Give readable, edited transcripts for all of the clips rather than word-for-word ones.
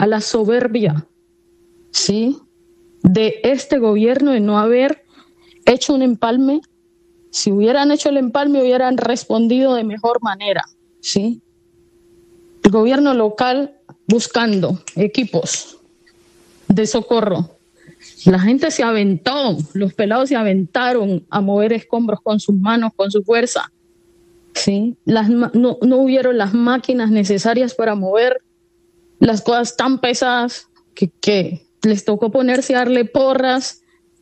a la soberbia, ¿sí?, de este gobierno de no haber hecho un empalme. Si hubieran hecho el empalme, hubieran respondido de mejor manera, ¿sí? El gobierno local buscando equipos de socorro. La gente se aventó, los pelados se aventaron a mover escombros con sus manos, con su fuerza, ¿sí? No hubieron las máquinas necesarias para mover las cosas tan pesadas que les tocó ponerse a darle porras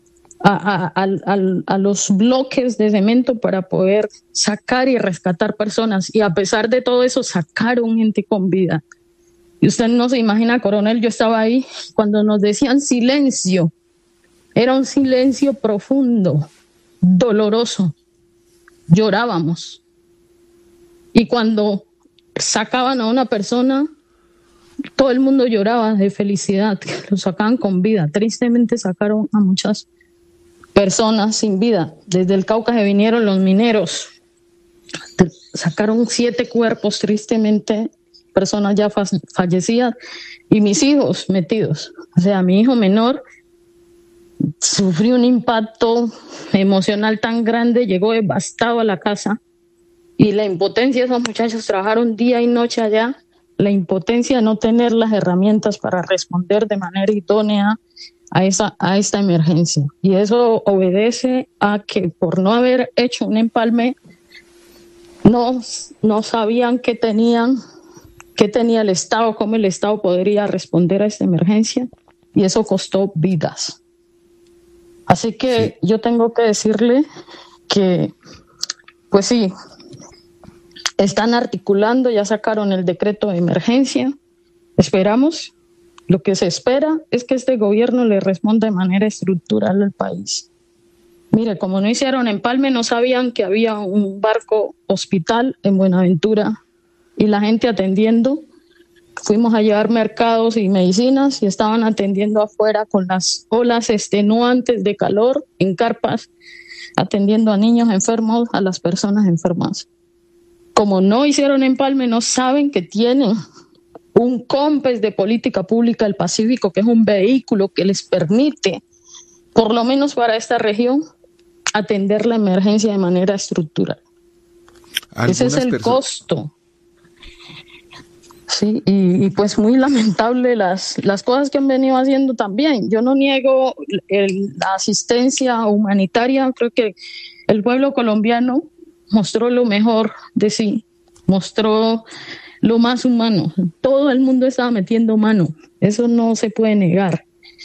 a los bloques de cemento para poder sacar y rescatar personas. Y a pesar de todo eso, sacaron gente con vida. Y usted no se imagina, coronel, yo estaba ahí cuando nos decían silencio. Era un silencio profundo, doloroso. Llorábamos. Y cuando sacaban a una persona, todo el mundo lloraba de felicidad, que lo sacaban con vida. Tristemente sacaron a muchas personas sin vida. Desde el Cauca se vinieron los mineros. Sacaron 7 cuerpos, tristemente, personas ya fallecidas, y mis hijos metidos. O sea, mi hijo menor sufrió un impacto emocional tan grande, llegó devastado a la casa, y la impotencia, esos muchachos trabajaron día y noche allá, la impotencia de no tener las herramientas para responder de manera idónea a esta emergencia. Y eso obedece a que por no haber hecho un empalme, no sabían qué tenía el Estado, cómo el Estado podría responder a esta emergencia, y eso costó vidas. Así que sí, yo tengo que decirle que, pues sí, están articulando, ya sacaron el decreto de emergencia, esperamos. Lo que se espera es que este gobierno le responda de manera estructural al país. Mire, como no hicieron empalme, no sabían que había un barco hospital en Buenaventura y la gente atendiendo. Fuimos a llevar mercados y medicinas y estaban atendiendo afuera con las olas extenuantes de calor en carpas, atendiendo a niños enfermos, a las personas enfermas. Como no hicieron empalme, no saben que tienen un COMPES de política pública del Pacífico, que es un vehículo que les permite, por lo menos para esta región, atender la emergencia de manera estructural. Ese es el costo. Sí, y pues muy lamentable las cosas que han venido haciendo también. Yo no niego la asistencia humanitaria, creo que el pueblo colombiano mostró lo mejor de sí, mostró lo más humano. Todo el mundo estaba metiendo mano, eso no se puede negar.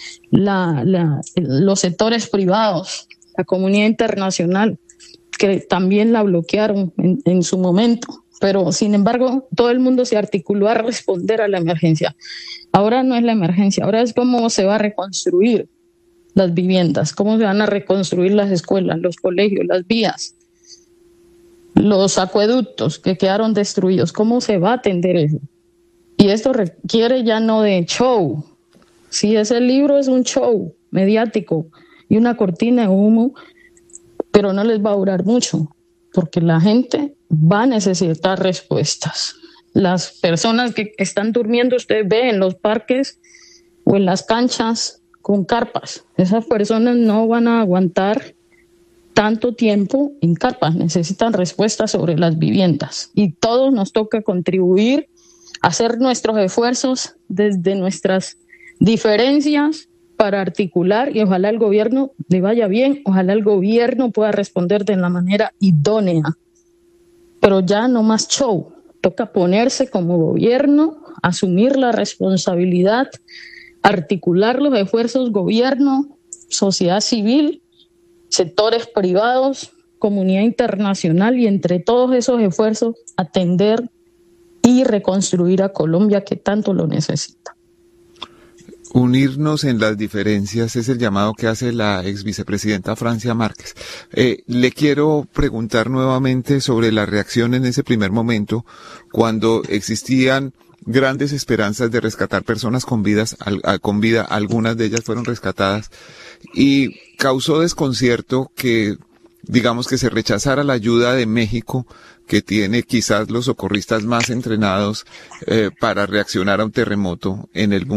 Los sectores privados, la comunidad internacional, que también la bloquearon en su momento, pero sin embargo todo el mundo se articuló a responder a la emergencia. Ahora no es la emergencia, ahora es cómo se va a reconstruir las viviendas, cómo se van a reconstruir las escuelas, los colegios, las vías, los acueductos que quedaron destruidos, cómo se va a atender eso. Y esto requiere ya no de show. Si ese libro es un show mediático y una cortina de humo, pero no les va a durar mucho, porque la gente va a necesitar respuestas. Las personas que están durmiendo, usted ve en los parques o en las canchas con carpas, esas personas no van a aguantar tanto tiempo en carpas, necesitan respuestas sobre las viviendas. Y todos nos toca contribuir, hacer nuestros esfuerzos desde nuestras diferencias para articular, y ojalá el gobierno le vaya bien, ojalá el gobierno pueda responder de la manera idónea. Pero ya no más show, toca ponerse como gobierno, asumir la responsabilidad, articular los esfuerzos gobierno, sociedad civil, sectores privados, comunidad internacional, y entre todos esos esfuerzos atender y reconstruir a Colombia, que tanto lo necesita. Unirnos en las diferencias es el llamado que hace la ex vicepresidenta Francia Márquez. Le quiero preguntar nuevamente sobre la reacción en ese primer momento, cuando existían grandes esperanzas de rescatar personas con vida, algunas de ellas fueron rescatadas, y causó desconcierto que, digamos, que se rechazara la ayuda de México, que tiene quizás los socorristas más entrenados para reaccionar a un terremoto en el mundo.